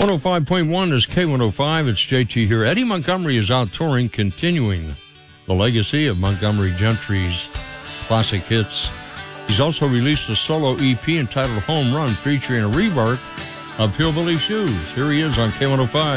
105.1 is K105. It's JT here. Eddie Montgomery is out touring, continuing the legacy of Montgomery Gentry's classic hits. He's also released a solo EP entitled Home Run, featuring a rework of Hillbilly Shoes. Here he is on K105.